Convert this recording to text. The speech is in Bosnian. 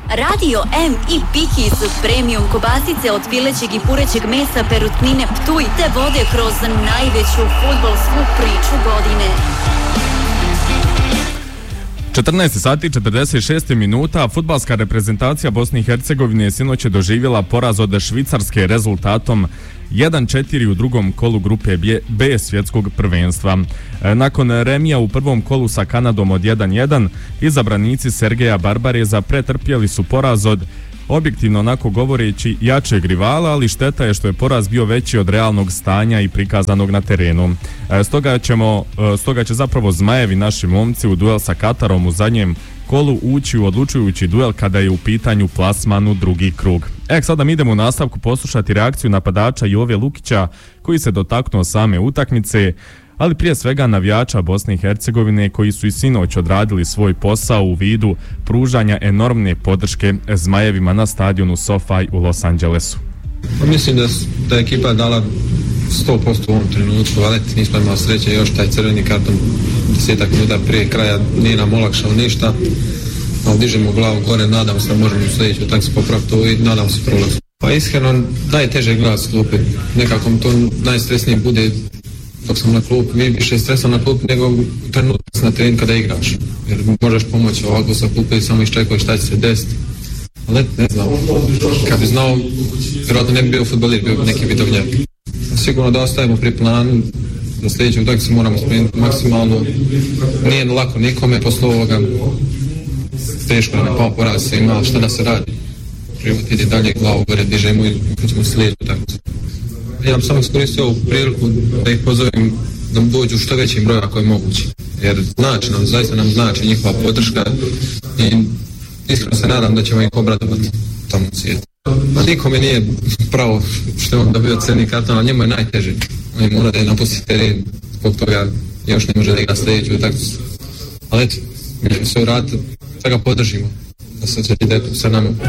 Radio M i Piki su premium kobasice od pilećeg i purećeg mesa Perutnine Ptuj te vode kroz najveću fudbalsku priču godine. 14 sati 46 minuta. Fudbalska reprezentacija Bosne i Hercegovine je sinoć doživjela poraz od Švicarske rezultatom 1-4 u drugom kolu grupe B svjetskog prvenstva. Nakon remija u prvom kolu sa Kanadom od 1-1, izabranici Sergeja Barbareza pretrpjeli su poraz od, objektivno onako govoreći, jačeg rivala, ali šteta je što je poraz bio veći od realnog stanja i prikazanog na terenu. Stoga će zapravo Zmajevi, naši momci, u duel sa Katarom u zadnjem kolu ući u odlučujući duel kada je u pitanju plasman u drugi krug. Sada mi idemo u nastavku poslušati reakciju napadača Jove Lukića koji se dotaknuo same utakmice, ali prije svega navijača Bosne i Hercegovine koji su i sinoć odradili svoj posao u vidu pružanja enormne podrške Zmajevima na stadionu SoFi u Los Angelesu. Mislim da je ekipa dala 100% u ovom trenutku, ali nismo imali sreće, još taj crveni karton 10 minuta prije kraja nije nam olakšao ništa, ali dižemo glavu gore, nadam se da možemo u sljedeću utakmicu popraviti to i nadam se prolaz. Pa iskreno, najteže gledati s klupe, nekako mi to najstresnije bude dok sam na klupu, mi više stresam na klupu nego trenutak na terenu kada igraš, jer možeš pomoći ovako sa klupe i samo iščekuješ šta će se desiti. Ali ne znam, kad bi znao, vjerojatno ne bi bio fudbalir, bio neki vidovnjak. Sigurno da ostajemo pri planu, za sljedeću utakmicu moramo spremiti maksimalno, nije lako nikome, posle ovoga teško da ne pao poraz svima, ali šta da se radi? Život ide dalje, glavu gore dižemo i ćemo sljedeću utakmicu. Ja sam samo iskoristio ovu priliku da ih pozovem da dođu što većim brojem ako je moguće, jer znači nam, zaista nam znači njihova podrška i iskreno se nadam da ćemo ih obradovati tamo u svijetu. A nikome nije pravo što je on dobio crni karton, ali njemu je najteže. On mora da je napusti teren, zbog toga još ne može da igra sljedeću utakmicu. Ali eto, mi ćemo se vratiti, da ga podržimo, da se će ide sa nama.